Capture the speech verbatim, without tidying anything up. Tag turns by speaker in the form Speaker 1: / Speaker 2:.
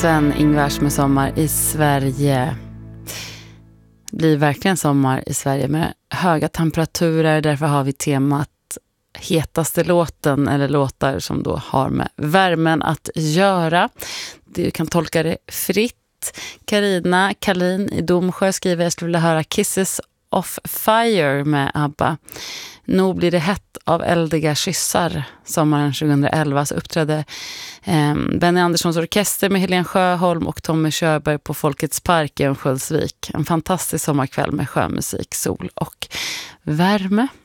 Speaker 1: Sven-Ingvars med Sommar i Sverige. Det blir verkligen sommar i Sverige med höga temperaturer. Därför har vi temat hetaste låten, eller låtar som då har med värmen att göra. Du kan tolka det fritt. Carina Kalin i Domsjö skriver: jag skulle vilja höra Kisses of Fire med ABBA. Nog blir det hett av eldiga kyssar. Sommaren tjugoelva så uppträdde eh, Benny Anderssons orkester med Helen Sjöholm och Tommy Körberg på Folkets park i Örnsköldsvik. En fantastisk sommarkväll med sjömusik, sol och värme.